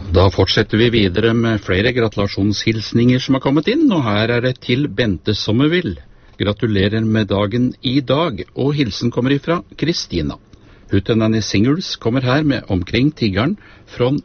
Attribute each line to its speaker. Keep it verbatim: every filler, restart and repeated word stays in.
Speaker 1: Da fortsetter vi videre med flere gratulasjonshilsninger som har kommet inn, og her er det til Bente Sommervill. Gratulerer med dagen i dag, og hilsen kommer ifra Kristina. Hootenanny Singers kommer her med Omkring tiggeren fra